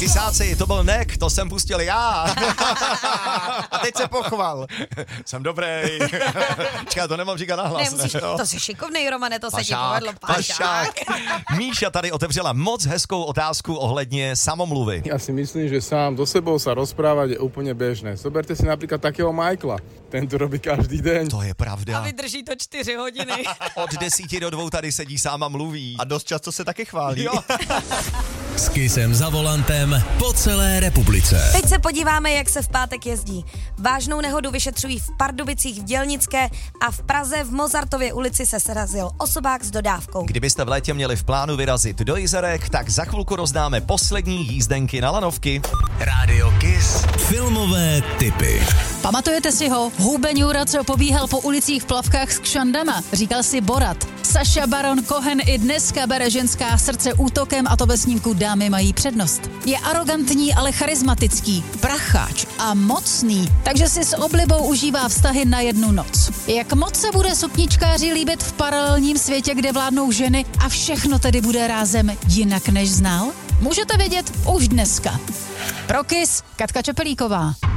Cisáci, to byl Nek, to jsem pustil já. A teď se pochval. Jsem dobrý. Čeká, to nemám říkat nahlas. Nemusíš, to jsi šikovnej, Romane, to se ti povedlo. Pašák. Míša tady otevřela moc hezkou otázku ohledně samomluvy. Ja si myslím, že sám so sebou sa rozprávať je úplne bežné. Zoberte si napríklad takého Michaela. Ten to robí každý deň. To je pravda. A vydrží to 4 hodiny. Od 10 do 2 tady sedí sám a mluví. A dost často se taky chválí. Jo. S Kissem za volantem po celé republice. Teď se podíváme, jak se v pátek jezdí. Vážnou nehodu vyšetřují v Pardubicích v Dělnické a v Praze v Mozartově ulici se srazil osobák s dodávkou. Kdybyste v létě měli v plánu vyrazit do Jizerek, tak za chvilku rozdáme poslední jízdenky na lanovky. Rádio Kiss. Filmové tipy. Pamatujete si ho? Hubeňůra, co pobíhal po ulicích v plavkách s kšandama. Říkal si Borat. Saša Baron Cohen i dneska bere ženská srdce útokem a to ve snímku Dámy mají přednost. Je arrogantní, ale charismatický, pracháč a mocný, takže si s oblibou užívá vztahy na jednu noc. Jak moc se bude sukničkáři líbit v paralelním světě, kde vládnou ženy a všechno tedy bude rázem jinak než znal? Můžete vědět už dneska. Pro Kiss, Katka Čepelíková.